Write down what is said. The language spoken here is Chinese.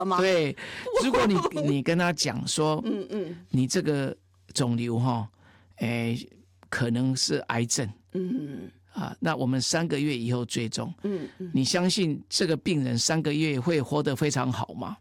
吗？ 对，如果你跟他讲说，你这个肿瘤可能是癌症，那我们3个月以后追踪，你相信这个病人3个月会活得非常好吗？